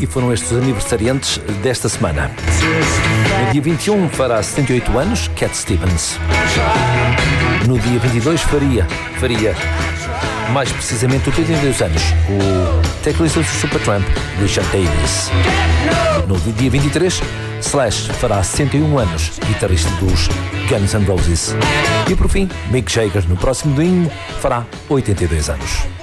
E foram estes os aniversariantes desta semana. No dia 21 fará 78 anos, Cat Stevens. No dia 22 faria mais precisamente 82 anos, o teclista do Supertramp, Richard Davis. No dia 23, Slash fará 61 anos, guitarrista dos Guns N' Roses. E por fim, Mick Jagger, no próximo domingo, fará 82 anos.